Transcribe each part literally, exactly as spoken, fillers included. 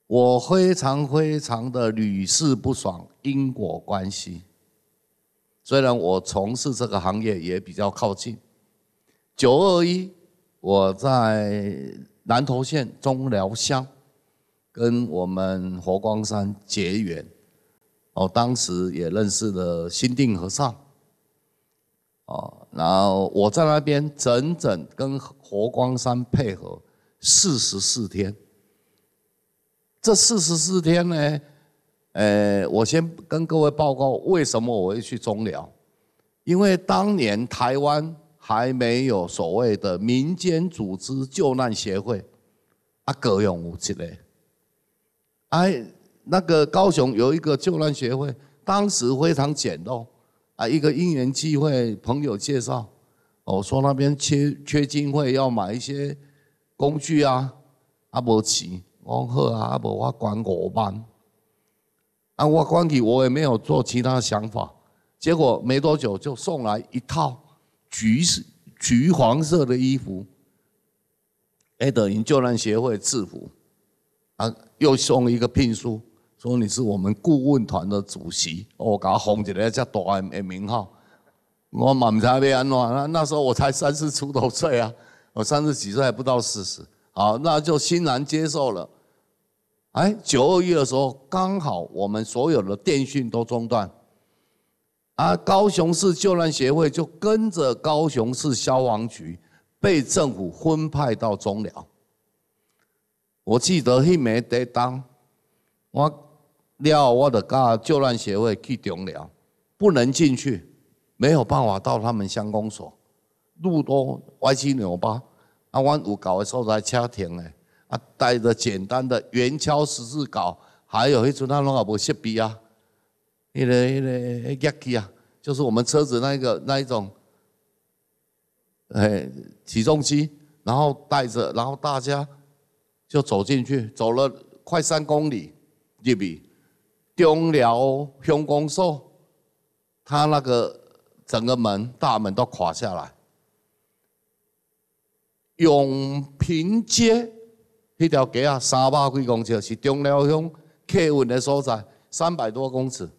我非常非常的屡试不爽因果关系。虽然我从事这个行业也比较靠近。九二一，我在南投县中寮乡跟我们佛光山结缘，哦，当时也认识了心定和尚，哦，然后我在那边整整跟佛光山配合四十四天。这四十四天呢，呃，我先跟各位报告为什么我会去中寮，因为当年台湾还没有所谓的民间组织救难协会，啊，高雄有一个，哎，那个高雄有一个救难协会，当时非常简陋，啊，一个因缘际会，朋友介绍，哦，说那边缺缺经费，要买一些工具啊，啊，无钱。我说好啊，啊无我管五万，啊我管去我也没有做其他想法，结果没多久就送来一套橘橘黄色的衣服，哎等于救难协会制服，啊又送一个聘书，说你是我们顾问团的主席，我给他封一个这大的名号，我嘛不知道要安怎，那那时候我才三十出头岁啊，我三十几岁还不到四十，好，那就欣然接受了。哎，九二一的时候，刚好我们所有的电讯都中断，啊，高雄市救难协会就跟着高雄市消防局被政府分派到中寮。我记得迄暝第当，我了我就甲救难协会去中寮，不能进去，没有办法到他们乡公所，路都歪七扭八，啊，阮有搞的所在车停的。啊，带着简单的圆锹十字镐，还有迄阵啊，拢也无设备啊，迄、那个、迄、那个、迄乐器啊，就是我们车子那个那一种，哎，起重机，然后带着，然后大家就走进去，走了快三公里入去，中寮乡公所，他那个整个门大门都垮下来，永平街。迄条街啊，三百几公尺，是中寮乡客运的所在，三百多公尺，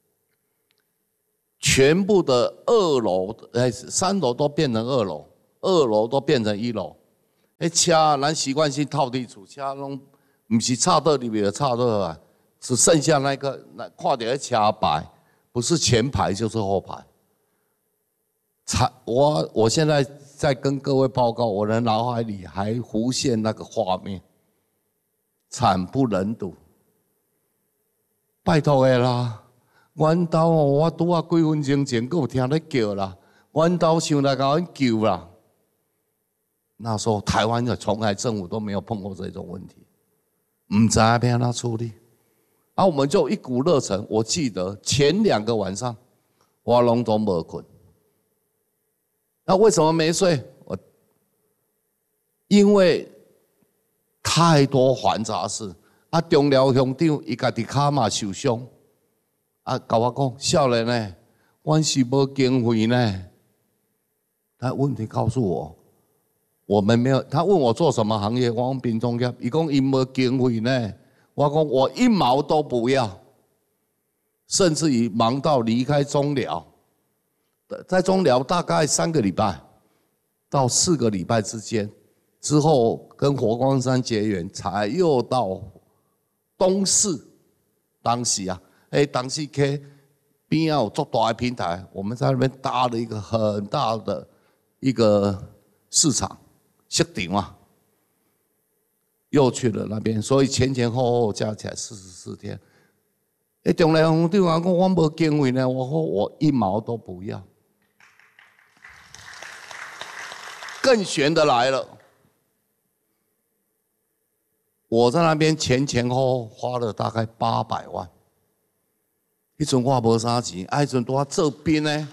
全部的二楼，哎，三楼都变成二楼，二楼都变成一楼。迄车咱习惯性套地厝，车拢唔是插到里面的插到啊，只剩下那个那看到迄车牌，不是前排就是后排。惨，我我现在在跟各位报告，我的脑海里还浮现那个画面，惨不忍睹。拜托的啦，阮兜哦，我拄啊几分钟前，佫有听咧叫啦，阮兜想来甲阮救啦。那时候台湾的从来政府都没有碰过这种问题，唔知要安怎处理。啊，我们就一股热忱，我记得前两个晚上，我拢都无困。那为什么没睡？我因为太多繁杂事。啊，中寮乡长伊家己骹嘛受伤，啊，甲我讲，少年呢，阮是无经费呢。他问题告诉我，我们没有。他问我做什么行业，我讲殡葬业。伊讲伊无经费呢，我讲我一毛都不要，甚至于忙到离开中寮。在中寮大概三个礼拜到四个礼拜之间，之后跟佛光山结缘，才又到东市。当时啊，哎，当时去边啊有做大的平台，我们在那边搭了一个很大的一个市场市场啊，又去了那边，所以前前后后加起来四十四天。哎，中寮乡长讲我无经费呢，我说我一毛都不要。更悬的来了，我在那边前前后后花了大概八百万。迄阵我无啥钱，啊，迄阵都这边呢，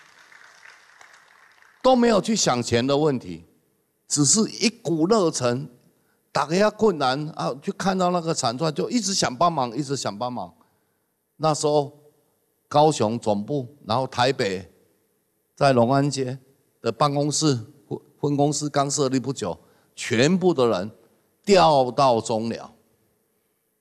都没有去想钱的问题，只是一股热忱，大家困难啊，去看到那个惨状，就一直想帮忙，一直想帮忙。那时候高雄总部，然后台北在龙安街的办公室。分公司刚设立不久，全部的人调到中寮，